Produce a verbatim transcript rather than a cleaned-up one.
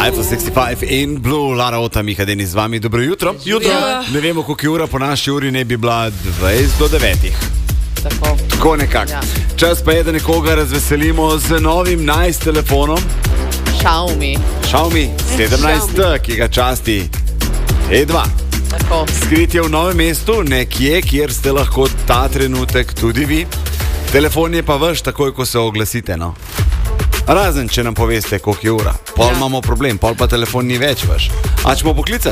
iPhone šestdeset pet in Blue, Lara Ota, Miha Denis z vami. Dobro jutro. Jutro. Ne vemo, koliko je ura, po naši uri ne bi bila dvajset do devetih. Tako. Tako nekako. Ja. Čas pa je, da nekoga razveselimo z novim nice telefonom. Xiaomi. Xiaomi sedemnajst T, ki ga časti E dva. Tako. Skrit je v Novem mestu, nekje, kjer ste lahko ta trenutek tudi vi. Telefon je pa vaš takoj, ko se oglasite, no. Razen, če nam poveste, koliko je ura. Pol Ja. imamo problem, pol pa telefon ni več vaš. A ćemo poklicati?